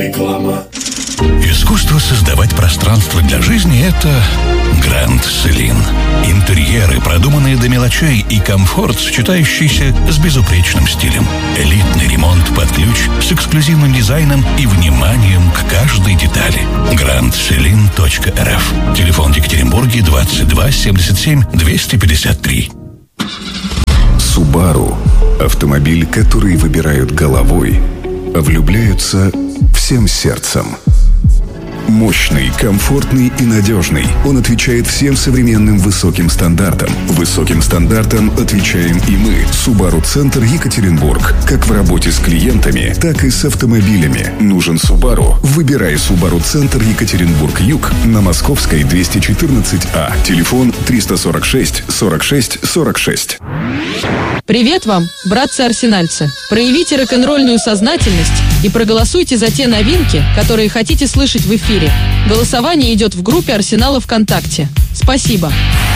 Реклама. Искусство создавать пространство для жизни – это Grand Celine. Интерьеры, продуманные до мелочей, и комфорт, сочетающийся с безупречным стилем. Элитный ремонт под ключ с эксклюзивным дизайном и вниманием к каждой детали. grandceline.rf. Телефон в Екатеринбурге 22 77 253. Subaru – автомобиль, который выбирают головой, а влюбляются всем сердцем. Мощный, комфортный и надежный. Он отвечает всем современным высоким стандартам. Высоким стандартам отвечаем и мы. Subaru Центр Екатеринбург. Как в работе с клиентами, так и с автомобилями. Нужен Subaru? Выбирай Subaru Центр Екатеринбург Юг на Московской 214А. Телефон 346 46 46. Привет вам, братцы-арсенальцы! Проявите рок-н-ролльную сознательность и проголосуйте за те новинки, которые хотите слышать в эфире. Голосование идет в группе Арсенала ВКонтакте. Спасибо!